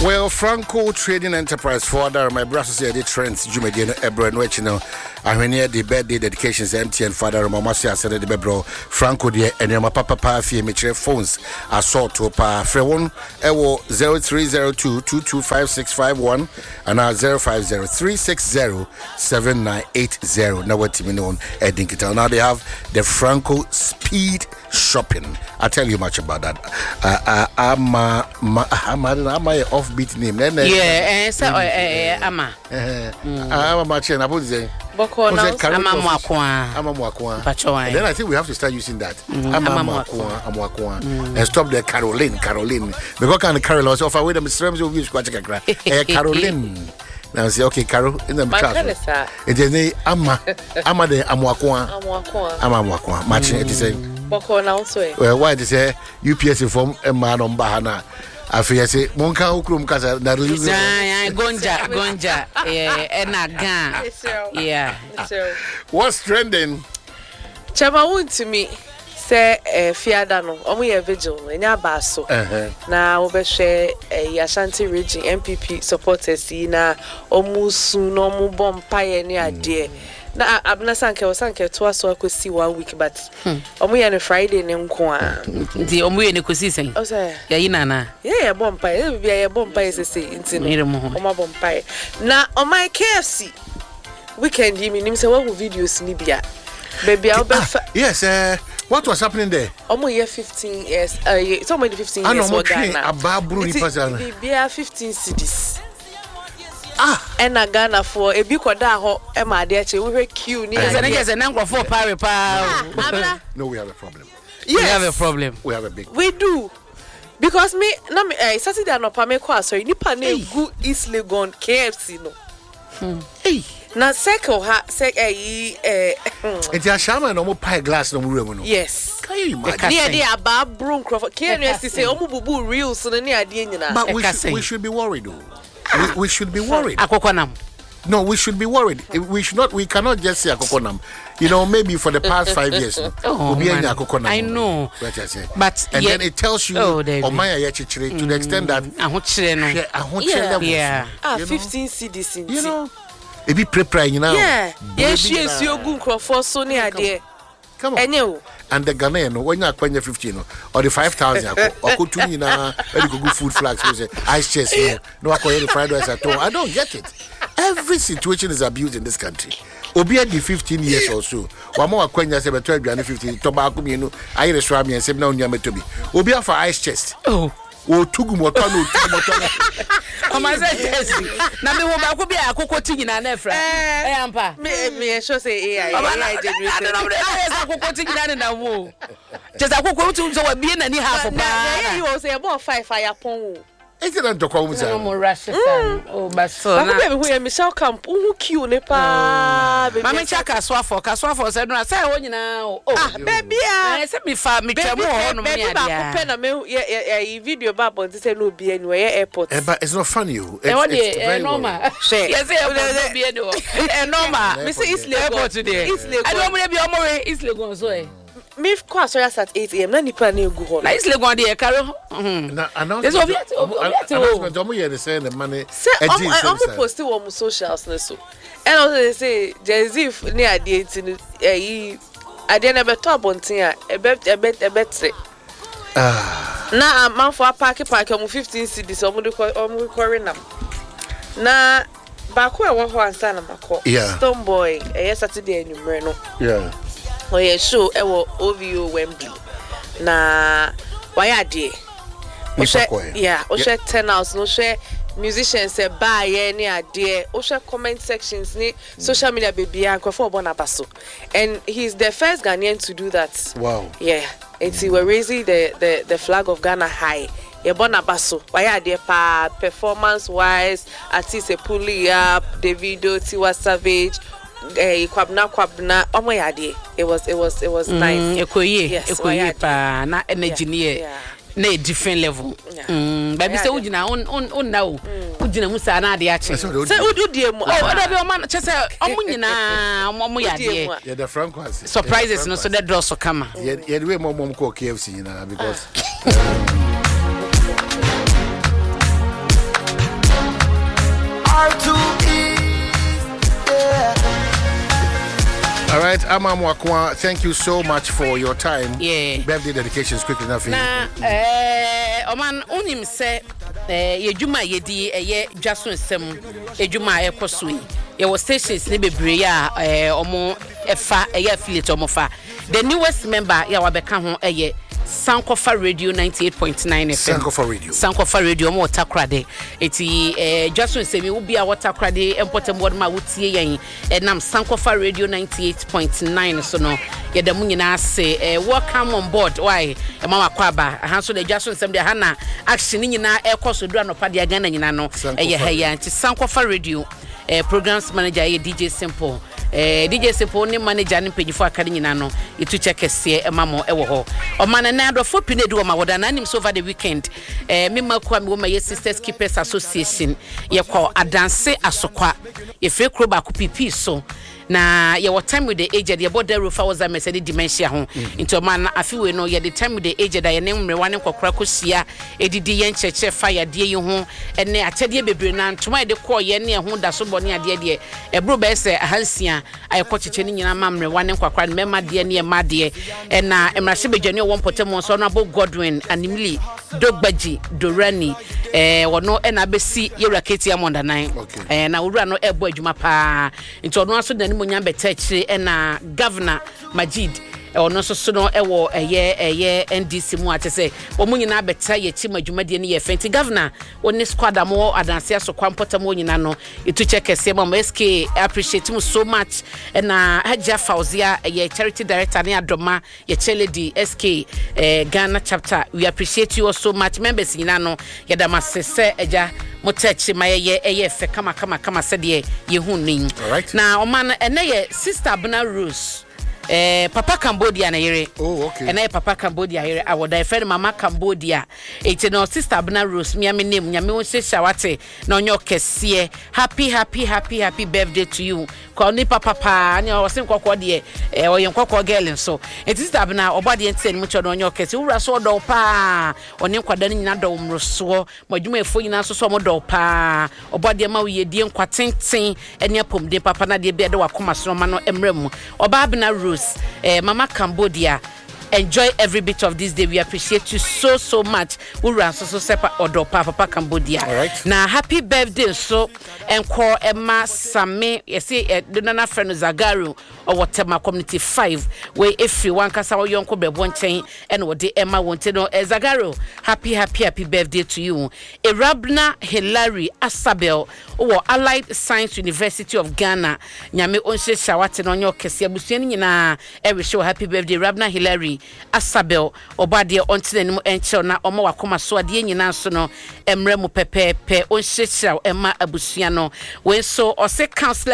Well, Franco Trading Enterprise for my brothers say the trends Jumedian Ebro no chino. I mean the birthday dedications MTN father Mama say said the bebro Franco de and my papa fie me phones assault to pa frewon ewo 0302225651 and 0503607980. Now what me know Edinkita. Now they have the Franco Speed Shopping. I'll tell you much about that. I'm offbeat name. Yeah, Ama. I'm a chain. I put say. Then I think we have to start using that. And stop the Caroline. Because can Caroline also offer with them streams will use Caroline. Now say okay, Carol in the class. It is Ama de Amwakwa. Matching it is a well, why they say UPS from a man on Bahana. I feel say Monka Ukrum Casa Gonja yeah. What's trending? Chama won to me say fiada no omo ye vigil enya baso na wo be hwe Ashanti region MPP supporters na omusu no omo bompaye ne ade na abna sanke to aso akosi 1 week but omo ye ne Friday ne nko a ndi omo ye ne kosi sen o say ya yinana ye bompaye bia ye bompaye sese ntino omo bompaye na o my KFC weekend you nim say what videos ni bia baby I'll yes what was happening there? Omo year 15 years it's almost 15 years for Ghana. Ababru ni pasana. Bia 15 cedis. And a Ghana for a big koda ho e ma de ache we queue ni say na nkrofo pare pa. No, we have a problem. Yes. We have a problem. We have a big We do. Because me na me Saturday no pa me kwa sorry nipa na egu East Legon KFC no. Hey. Na circle ha it's a shaman no more pie glass no room no. Yes. Can you imagine? Near the above broom Crawford. Can you say omo bubu real so near the nyina. But we should be worried though. We should be worried. Akokonam. No, we should be worried. We cannot just say akokonam. You know, maybe for the past 5 years. I know. But and then it tells you to the extent that yeah. 15 CDs in. You know. It be preparing now. Yeah. Yes, she is your good Crawford so near there. Come on. And the Ghanaian, when you are 15 or the 5,000, or could you know, good food flags, ice chest, no, I call the fried rice at all. I don't get it. Every situation is abused in this country. Obia the 15 years or so. One more Quenya 12 and 15, tobacco, you know, I describe me and say, no, Yamatobi. Obia for ice chest. Oh. O tugu motano Amazing. Na me wo ba ko bia akoko tigina na efra. Ampa. Me sure say AI generated. Akoko tigina na wo. Just akoko utu so wa bie na ni half pa. Na you say about 5 fire pon. Ese na ntoko mu sa. No rush san. Oh baso na. Ba ko be hu Michelle Camp hu queue ne pa. Mama chaka swafo say no say wo nyina o. Baby ah. Say me fa me twam ho no me ya. Ba ko pe na me video ba bon say no bi anu airport. But it's not funny o. It's very normal. Yes, no bi anu. Normal. Me say East Lagos airport today. I don't want to be on East Lagos so me kwa so at 8 am na nipa na egu ho. Na East Lagos dey carry. Na announcement omo here dey say the money. I'm post it on socials na so. And also they say Jay-Z ni ade ntinu ade na beto abonten a ebetre. Na amanfo park omo 15 cedis omo de nam. Na baako e wo ho ansa na mako. Stone Boy Saturday anumre no. Yeah. Oh yeah, show ewo OVO Wembley. Na why ade? Yeah, o share 10 hours no share musicians say buy any ade. O share comment sections ni social media baby ankofo obonabaso. And he's the first Ghanaian to do that. Wow. Yeah. And we're raising the flag of Ghana high. Bonabaso. Why ade pa performance wise, artist pull up, Davido, Tiwa Savage, kwabna omo yade. It was nice. Ekoye pa na engineer na a different level. Baby say ujina on now. Ujina musa na ade ache. Say udie mu. Oh, oda be o man che say omo nyina omo yade. Yeah, the Franco surprises no so that draw so kama. Yeah, the way mom ko KFC nyina because Amamu Akwa, thank you so much for your time. Yeah. Birthday dedications quickly enough. Oman unim se yejuma yedi Jason sem ejuma ekosui. Ye was stations ne bebre ya omo efa affiliate omo fa. The newest member ya wabeka ho Sankofa Radio 98.9 FM. Sankofa Radio mo takrade. Eti Jason se mi ubi a watakrade empotem word ma wutie yen enam Sankofa Radio 98.9 so no ye da mu nyina se welcome on board why e mama kwaba han so the Jason sem de hana action nyina ekoso do anopa de agana nyina no heya nti Sankofa Radio programs manager DJ Simple DJ Simple ni manager ni pejifo akade nyina no itu check ese emamo ewo ho o man na do for pinedu o ma woda na nim so over the weekend me makwa me wo ma Sisters Keepers Association ye call adanse asokwa ye free kro ba ku pipi so na ye what time with the aged ye border rufa was a message dementia ho into man afiwe no ye the time with the aged ye ne mrewane kokora kosia edidi ye ncheche fire de ye ho ene atede bebre na ntoma de call ye ne ho da so bone ade de ebro be se ahansia ayekọ cheche ni nyina mamrewane kokora mema de ne ma de na emrahye bedwane won potem so no abo Godwin animili dogbaji dorani wono na besi ye raketi amonda nan na wura no ebo adwuma pa into no aso dani monya betachire na governor Majid ono so no ewo eye NDC mu atese omo nyina beta ye chi madwumade ne ye fenti governor oni squad amo adanse aso kwampota mo nyina no itu chekese mama SK appreciate mu so much na Haja Fauzia ye charity director ne Adoma ye Cheledi SK Ghana chapter we appreciate you so much members nyina no ye da masese eja motachi maye eye fe kama sede ye hunnin na o man ene ye sister Abna Rose Papa Cambodia na yere. Oh, okay. And Papa Cambodia yere. I would friend Mama Cambodia. It's no sister Abna Rose. Me name. Nyame won se shawate. Na onyo kese. Happy birthday to you. Kwa ni papa ni o se nkokọ de o ye nkokọ girl so. It sister Abna obade enten mu cho na onyo kese. Wura so do pa. Oni nkwada ni nyina do mroso. Madwuma efo nyina so mo do pa. Obade ma we die nkwatenten ene apomde papa na de be de wakoma so ma no emrem. Oba Abna Rose Mama Cambodia, enjoy every bit of this day. We appreciate you so much. Ura so sepa odo Papa Cambodia. Right. Now happy birthday so call Emma Same yesi the nana friend Zagaru or whatever community 5 where everyone kasa wo yonko bebo nchen and what the Emma wanted no Zagaru happy birthday to you. Erabna Hilary Asabel or Allied Science University of Ghana nyame onse shawate no nyo kese abusuani nyina every show happy birthday Rabna Hilary Asabel obade onte nemu enche na omo wakoma so ade nyina so no emre mu pepepe onse shaw emma abusua no we so ose Councillor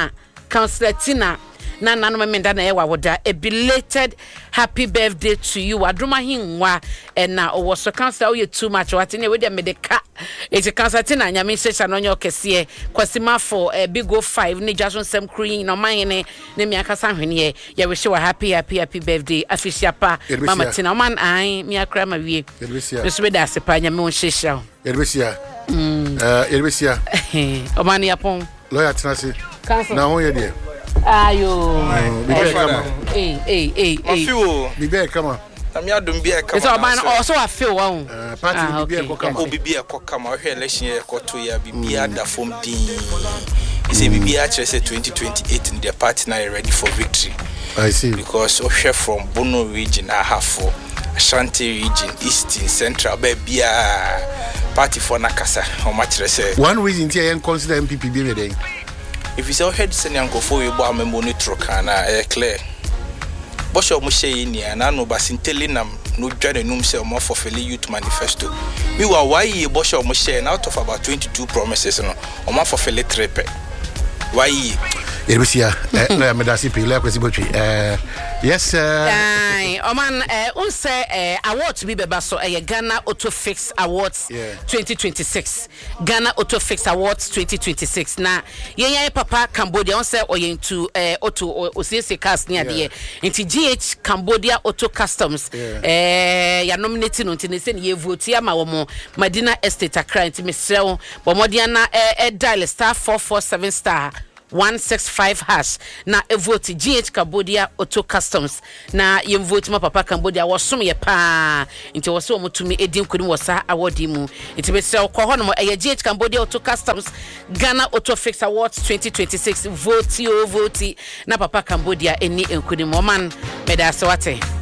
Tina na nanu menda na ewa woda a belated happy birthday to you adroma hinwa na owo so Councillor o ye too much what ne we dey medeka e Councillor Tina nyame sesha no nyo kese kwasima for big go 5 ne Jason Sam Queen no man ne me akasa hwene ye we show happy birthday afisia pa mama Tina man ai me akra ma wie so we da sepa nyame won sesha Elbesia o man yapon lawyer Tinasi na ho ye de ayo Bibe kama Amia dum bia kama. It's all man also I feel one. Party bibe kama. O bibia kama o hwe election e koto ya bibia da form din. He say bibia say 2028 in their party now ready for victory. I see. Because o hwe from Bono region ahafo Ashanti region, Eastern, Central, bia party for nakasa o match say. One reason here consider MPP be there. If you say head send yanko for you bo amemo ni trokana clear. Bosho mo shey ni na no basinteli nam no dwane num say mo for Feli Youth Manifesto. We were why bosho mo shey out of about 22 promises no o mo for Feli trepe. Why Elbesia na me da sipi le kwesi botwi yes Oman unse awards bi beba so Ghana Auto Fix Awards 2026 Ghana Auto Fix Awards 2026 na yen Papa Cambodia unse oyentu auto osese cars ne ade nti GH Cambodia Auto Customs ya nominate no nti se ne vote ama wo mo Madina Estate Accra nti mesrew bo modiana dial *447* *165# na vote GH Cambodia Auto Customs na yem vote ma papa Cambodia wosom ye pa nti wo se omutumi edin kunu wo sa award mu nti be se ko ho no eye GH Cambodia Auto Customs Ghana Auto Fix Awards 2026 vote na papa Cambodia eni enkunu mo man medase wate